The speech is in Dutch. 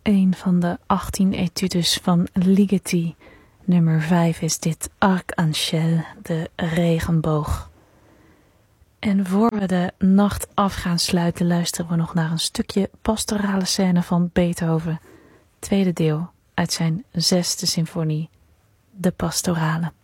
een van de 18 etudes van Ligeti. Nummer 5 is dit Arc-en-Ciel, de regenboog. En voor we de nacht af gaan sluiten, luisteren we nog naar een stukje pastorale scène van Beethoven. Tweede deel uit zijn 6e symfonie, de pastorale.